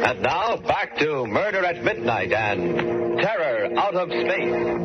And now, back to Murder at Midnight and Terror Out of Space.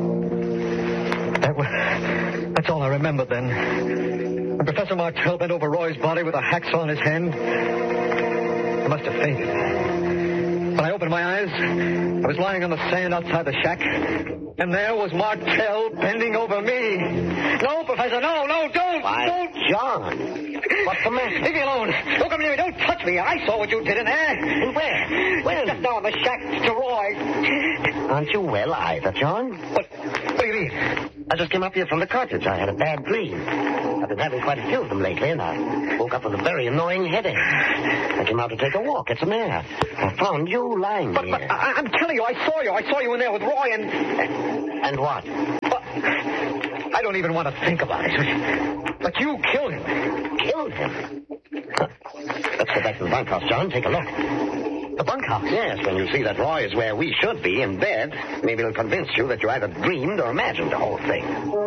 That's all I remember then. When Professor Martell bent over Roy's body with a hacksaw in his hand, I must have fainted. When I opened my eyes, I was lying on the sand outside the shack, and there was Martell bending over me. No, Professor, no, don't. Don't. John, what's the matter? Leave me alone. Don't come near me. Don't touch me. I saw what you did in there. Where? When? Just down the shack to Roy. Aren't you well either, John? What do you mean? I just came up here from the cottage. I had a bad dream. I've been having quite a few of them lately, and I woke up with a very annoying headache. I came out to take a walk. It's a mare. I found you lying But here. I'm telling you, I saw you. I saw you in there with Roy and... And what? But I don't even want to think about it. But you killed him. Killed him? Let's go back to the bunkhouse, John. Take a look. The bunkhouse? Yes, when you see that Roy is where we should be, in bed, maybe it'll convince you that you either dreamed or imagined the whole thing.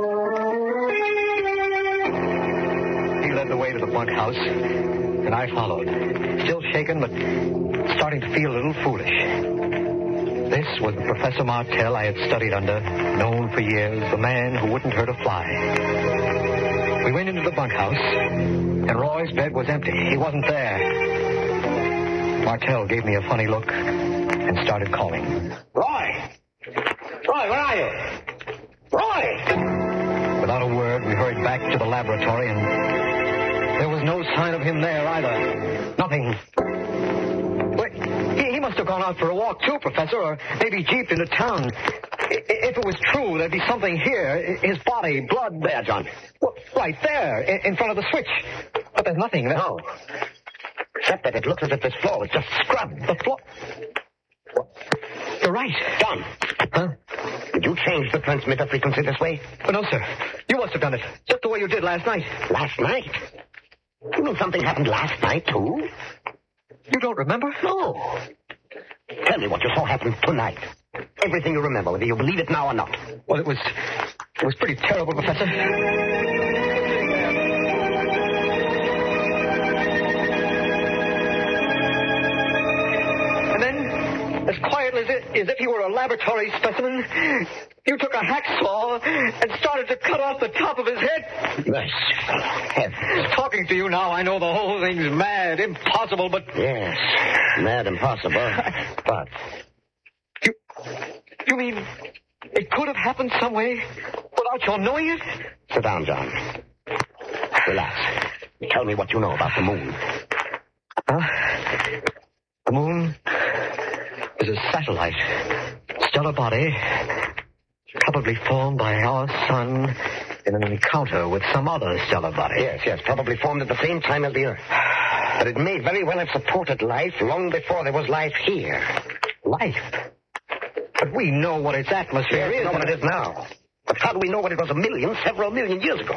He led the way to the bunkhouse, and I followed. Still shaken, but starting to feel a little foolish. This was the Professor Martell I had studied under, known for years, the man who wouldn't hurt a fly. We went into the bunkhouse, and Roy's bed was empty. He wasn't there. Martell gave me a funny look and started calling. Roy! Roy, where are you? Roy! Without a word, we hurried back to the laboratory, and there was no sign of him there either. Nothing. Wait, he must have gone out for a walk too, Professor, or maybe jeeped into town. If it was true, there'd be something here. His body, blood. There, John. Well, right there, in front of the switch. But there's nothing there. No. Except that it looks as if this floor was just scrubbed. The floor... You're right. John. Huh? Did you change the transmitter frequency this way? Oh, no, sir. You must have done it. Just the way you did last night. Last night? You mean something happened last night, too? You don't remember? No. Tell me what you saw happen tonight. Everything you remember, whether you believe it now or not. Well, it was pretty terrible, Professor. And then, as quietly as if he were a laboratory specimen, you took a hacksaw and started to cut off the top of his head. Yes. Talking to you now, I know the whole thing's mad, impossible, but... Yes, mad impossible. But... You mean it could have happened some way without your knowing it? Sit down, John. Relax. Tell me what you know about the moon. The moon is a satellite, stellar body, probably formed by our sun in an encounter with some other stellar body. Yes, probably formed at the same time as the Earth. But it may very well have supported life long before there was life here. Life? But we know what its atmosphere is. We know what it is now. But how do we know what it was several million years ago?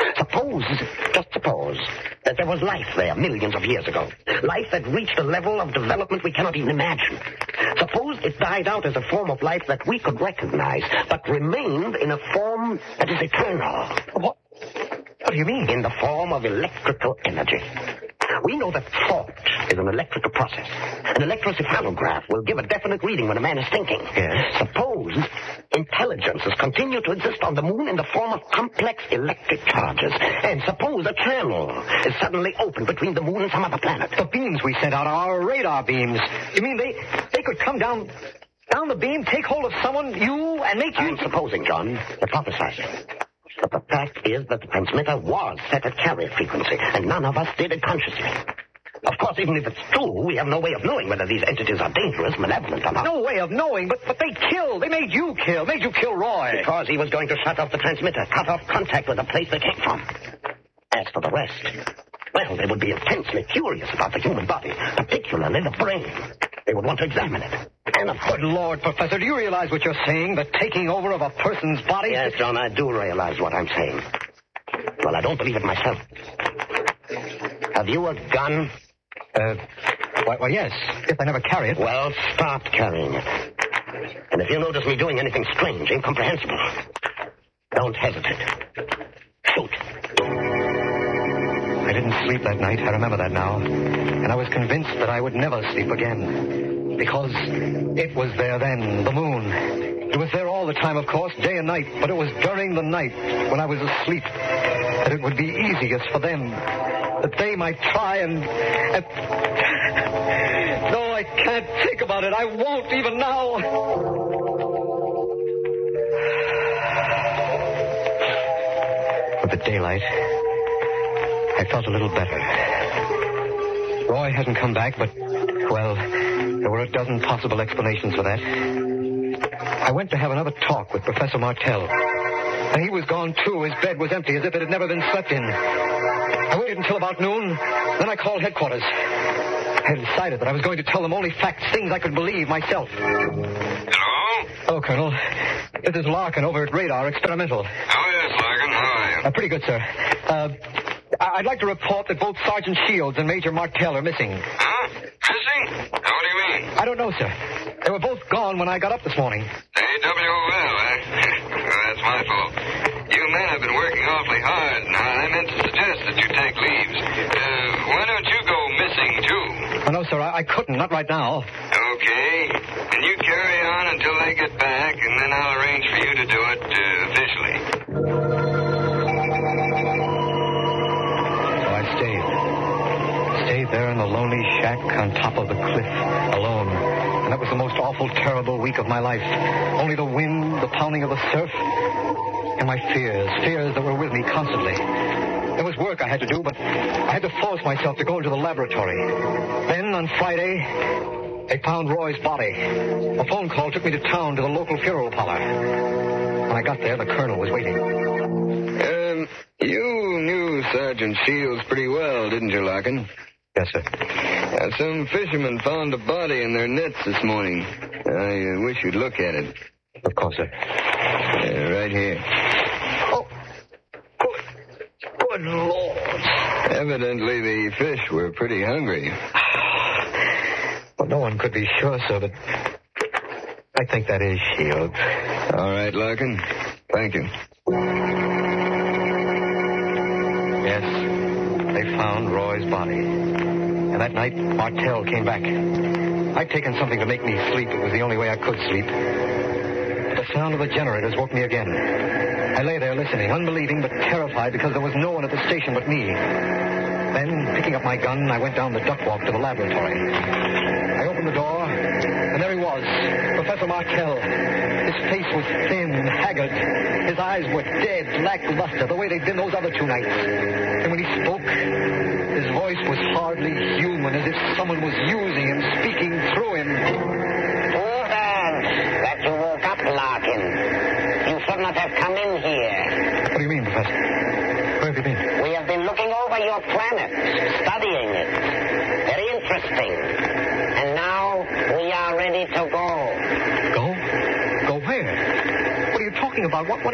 Just suppose, that there was life there millions of years ago. Life that reached a level of development we cannot even imagine. Suppose it died out as a form of life that we could recognize, but remained in a form that is eternal. What do you mean? In the form of electrical energy. We know that thought is an electrical process. An electrocephalograph will give a definite reading when a man is thinking. Yes. Suppose intelligences continue to exist on the moon in the form of complex electric charges. And suppose a channel is suddenly opened between the moon and some other planet. The beams we sent out are our radar beams. You mean they could come down the beam, take hold of someone, you, and make you... I'm supposing, John, hypothesizing. But the fact is that the transmitter was set at carrier frequency, and none of us did it consciously. Of course, even if it's true, we have no way of knowing whether these entities are dangerous, malevolent, or not. No way of knowing, but they killed. They made you kill Roy. Because he was going to shut off the transmitter, cut off contact with the place they came from. As for the rest, well, they would be intensely curious about the human body, particularly the brain. They would want to examine it. And of course... Good Lord, Professor, do you realize what you're saying? The taking over of a person's body? Yes, John, I do realize what I'm saying. Well, I don't believe it myself. Have you a gun? Well, yes. If I never carry it. Well, start carrying it. And if you notice me doing anything strange, incomprehensible, don't hesitate. Shoot. I didn't sleep that night. I remember that now. And I was convinced that I would never sleep again. Because it was there then, the moon. It was there all the time, of course, day and night. But it was during the night, when I was asleep, that it would be easiest for them. That they might try and... No, I can't think about it. I won't even now. With the daylight, I felt a little better. Roy hadn't come back, but, well, there were a dozen possible explanations for that. I went to have another talk with Professor Martell. And he was gone, too. His bed was empty, as if it had never been slept in. I waited until about noon. Then I called headquarters. I had decided that I was going to tell them only facts, things I could believe myself. Hello? Hello, Colonel. This is Larkin over at Radar Experimental. Oh, yes, Larkin. How are you? Pretty good, sir. I'd like to report that both Sergeant Shields and Major Martell are missing. Huh? Missing? What do you mean? I don't know, sir. They were both gone when I got up this morning. AWOL, eh? That's my fault. You men have been working awfully hard. Now, I meant to suggest that you take leaves. Why don't you go missing, too? Oh, no, sir, I couldn't. Not right now. Okay. And you carry on until they get back, and then I'll arrange for you to do it officially. So I stayed there in the lonely shack on top of the cliff, alone. And that was the most awful, terrible week of my life. Only the wind, the pounding of the surf, and my fears that were with me constantly. There was work I had to do, but I had to force myself to go into the laboratory. Then, on Friday, they found Roy's body. A phone call took me to town to the local funeral parlor. When I got there, the colonel was waiting. You knew Sergeant Shields pretty well, didn't you, Larkin? Yes, sir. Some fishermen found a body in their nets this morning. I wish you'd look at it. Of course, sir. Right here. Oh, good Lord. Evidently, the fish were pretty hungry. Well, no one could be sure, sir, but I think that is Shields. All right, Larkin. Thank you. Yes, they found Roy's body. And that night, Martell came back. I'd taken something to make me sleep. It was the only way I could sleep. The sound of the generators woke me again. I lay there listening, unbelieving but terrified because there was no one at the station but me. Then, picking up my gun, I went down the duck walk to the laboratory. I opened the door, and there he was, Professor Martell. His face was thin, haggard. His eyes were dead, lackluster, the way they'd been those other 2 nights. And when he spoke, his voice was hardly human, as if someone was using him, speaking through him. Too bad that you woke up, Larkin. You should not have come in here. What do you mean, Professor? Where have you been? We have been looking over your planet, studying it. Very interesting. And now we are ready to go. Go? Go where? What are you talking about? What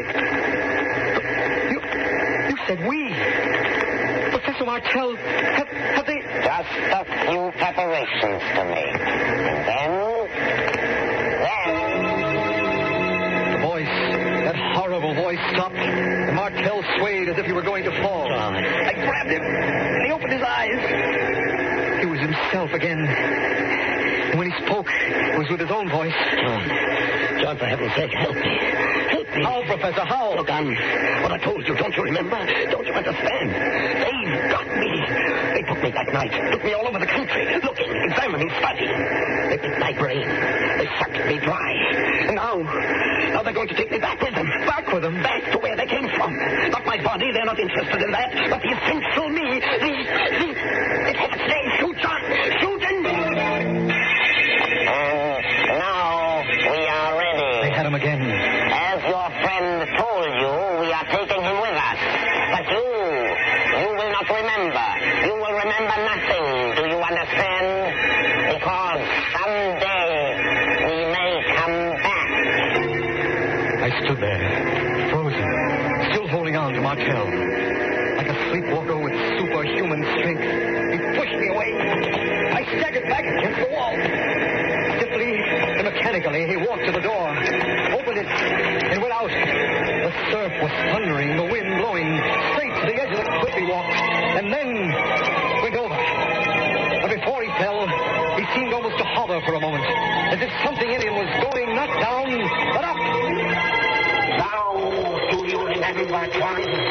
You said we. Professor Martell, have they... Just a few preparations to make. And then... The voice, that horrible voice stopped, and Martell swayed as if he were going to fall. I grabbed him, and he opened his eyes. He was himself again. And when he spoke, it was with his own voice. John, for heaven's sake, help me. Help me. How, Professor, how? Look, what I told you, don't you remember? Don't you understand? They've got me. They took me that night, took me all over the country, looking, examining, studying. They picked my brain. They sucked me dry. And now they're going to take me back with them. Back with them? Back to where they came from. Not my body, they're not interested in that, but the essential me, It's heaven's name, shoot, John, shoot and... now we are ready. They had him again. As your friend told you, we are taking him with us. But you will not remember. You will remember nothing. Do you understand? Because someday we may come back. I stood there, frozen, still holding on to Martell. Like a sleepwalker with superhuman strength, he pushed me away. I staggered back against the wall. Stiffly and mechanically, he walked to the door, opened it, and went out. The surf was thundering, the wind blowing straight to the edge of the cliff he walked, and then went over. But before hover for a moment, as if something in him was going not down, but up. Now, do you remember trying to